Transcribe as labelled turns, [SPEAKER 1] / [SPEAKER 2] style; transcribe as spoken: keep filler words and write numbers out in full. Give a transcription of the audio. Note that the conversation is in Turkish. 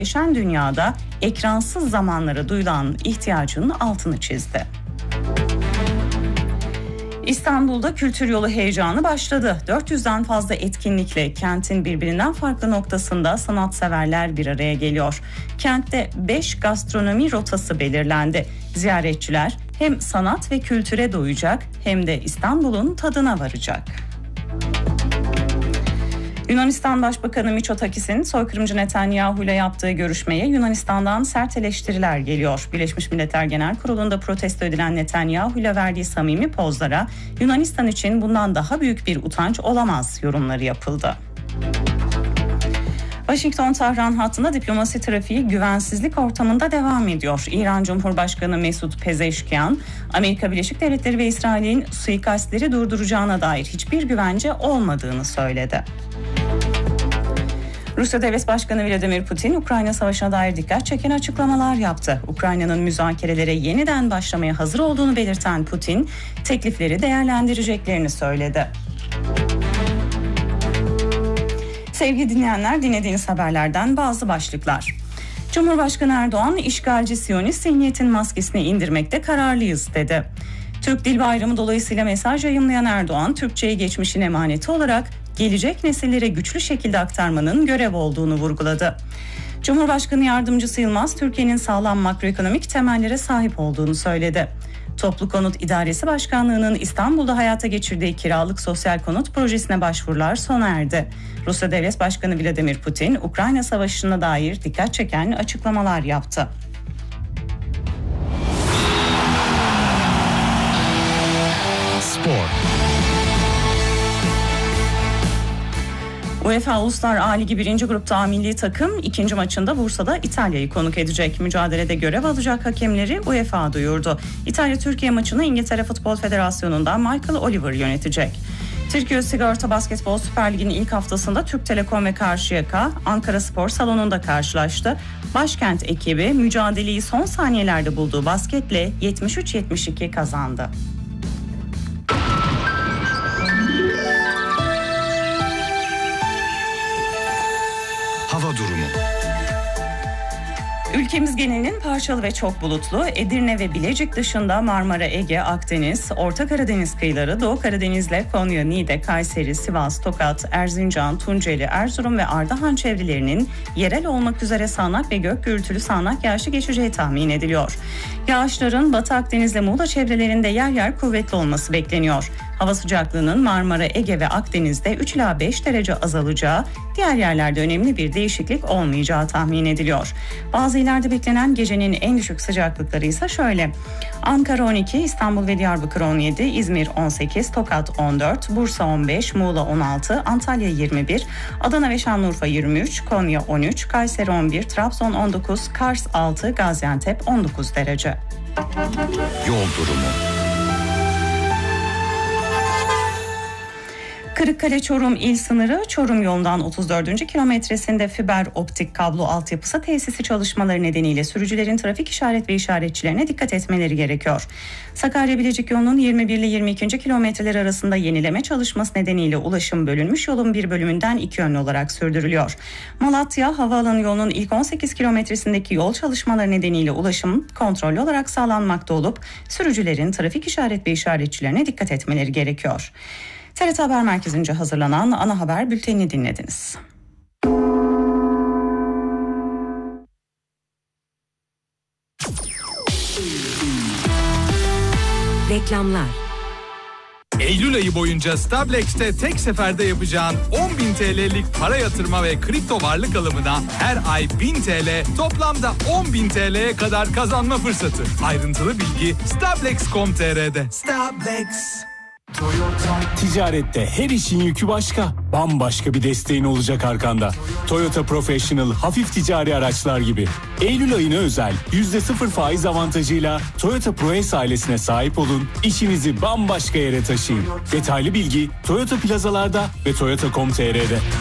[SPEAKER 1] Değişen dünyada ekransız zamanlara duyulan ihtiyacının altını çizdi. İstanbul'da kültür yolu heyecanı başladı. dört yüzden fazla etkinlikle kentin birbirinden farklı noktasında sanatseverler bir araya geliyor. Kentte beş gastronomi rotası belirlendi. Ziyaretçiler hem sanat ve kültüre doyacak hem de İstanbul'un tadına varacak. Yunanistan Başbakanı Mitsotakis'in soykırımcı Netanyahu ile yaptığı görüşmeye Yunanistan'dan sert eleştiriler geliyor. Birleşmiş Milletler Genel Kurulu'nda protesto edilen Netanyahu ile verdiği samimi pozlara Yunanistan için bundan daha büyük bir utanç olamaz yorumları yapıldı. Washington-Tahran hattında diplomasi trafiği güvensizlik ortamında devam ediyor. İran Cumhurbaşkanı Mesut Pezeşkian, Amerika Birleşik Devletleri ve İsrail'in suikastleri durduracağına dair hiçbir güvence olmadığını söyledi. Rusya Devlet Başkanı Vladimir Putin, Ukrayna Savaşı'na dair dikkat çeken açıklamalar yaptı. Ukrayna'nın müzakerelere yeniden başlamaya hazır olduğunu belirten Putin, teklifleri değerlendireceklerini söyledi. Sevgili dinleyenler, dinlediğiniz haberlerden bazı başlıklar. Cumhurbaşkanı Erdoğan, işgalci Siyonist zihniyetin maskesini indirmekte kararlıyız dedi. Türk Dil Bayramı dolayısıyla mesaj yayımlayan Erdoğan, Türkçeyi geçmişin emaneti olarak gelecek nesillere güçlü şekilde aktarmanın görev olduğunu vurguladı. Cumhurbaşkanı Yardımcısı Yılmaz, Türkiye'nin sağlam makroekonomik temellere sahip olduğunu söyledi. Toplu Konut İdaresi Başkanlığı'nın İstanbul'da hayata geçirdiği kiralık sosyal konut projesine başvurular sona erdi. Rusya Devlet Başkanı Vladimir Putin, Ukrayna Savaşı'na dair dikkat çeken açıklamalar yaptı.
[SPEAKER 2] Spor.
[SPEAKER 1] UEFA Uluslar A Ligi birinci grupta A milli takım ikinci maçında Bursa'da İtalya'yı konuk edecek. Mücadelede görev alacak hakemleri UEFA duyurdu. İtalya-Türkiye maçını İngiltere Futbol Federasyonu'ndan Michael Oliver yönetecek. Türkiye Sigorta Basketbol Süper Ligi'nin ilk haftasında Türk Telekom ve Karşıyaka Ankara Spor Salonu'nda karşılaştı. Başkent ekibi mücadeleyi son saniyelerde bulduğu basketle yetmiş üç yetmiş iki kazandı.
[SPEAKER 2] Hava durumu.
[SPEAKER 1] Ülkemiz genelinin parçalı ve çok bulutlu. Edirne ve Bilecik dışında Marmara, Ege, Akdeniz, Orta Karadeniz kıyıları, Doğu Karadeniz'le Konya, Niğde, Kayseri, Sivas, Tokat, Erzincan, Tunceli, Erzurum ve Ardahan çevrelerinin yerel olmak üzere sağanak ve gök gürültülü sağanak yağışı geçeceği tahmin ediliyor. Yağışların Batı Akdeniz ile Muğla çevrelerinde yer yer kuvvetli olması bekleniyor. Hava sıcaklığının Marmara, Ege ve Akdeniz'de üç ila beş derece azalacağı, diğer yerlerde önemli bir değişiklik olmayacağı tahmin ediliyor. Bazı illerde beklenen gecenin en düşük sıcaklıkları ise şöyle: Ankara on iki, İstanbul ve Diyarbakır on yedi, İzmir on sekiz, Tokat on dört, Bursa on beş, Muğla on altı, Antalya yirmi bir, Adana ve Şanlıurfa yirmi üç, Konya on üç, Kayseri on bir, Trabzon on dokuz, Kars altı, Gaziantep on dokuz derece.
[SPEAKER 2] Yol durumu.
[SPEAKER 1] Kırıkkale-Çorum il sınırı Çorum yolundan otuz dördüncü kilometresinde fiber optik kablo altyapısı tesisi çalışmaları nedeniyle sürücülerin trafik işaret ve işaretçilerine dikkat etmeleri gerekiyor. Sakarya-Bilecik yolunun yirmi bir ile yirmi ikinci kilometreler arasında yenileme çalışması nedeniyle ulaşım bölünmüş yolun bir bölümünden iki yönlü olarak sürdürülüyor. Malatya Havaalanı yolunun ilk on sekiz kilometresindeki yol çalışmaları nedeniyle ulaşım kontrollü olarak sağlanmakta olup sürücülerin trafik işaret ve işaretçilerine dikkat etmeleri gerekiyor. T R T Haber Merkezi'nce hazırlanan ana haber bültenini dinlediniz.
[SPEAKER 3] Reklamlar.
[SPEAKER 4] Eylül ayı boyunca Stablex'te tek seferde yapacağın on bin T L'lik para yatırma ve kripto varlık alımına her ay bin T L, toplamda on bin T L'ye kadar kazanma fırsatı. Ayrıntılı bilgi Stablex nokta com nokta t r'de.
[SPEAKER 5] Stablex. Ticarette her işin yükü başka. Bambaşka bir desteğin olacak arkanda. Toyota Professional hafif ticari araçlar gibi. Eylül ayına özel yüzde sıfır faiz avantajıyla Toyota ProAce ailesine sahip olun. İşinizi bambaşka yere taşıyın. Detaylı bilgi Toyota plazalarda ve toyota nokta com nokta t r'de.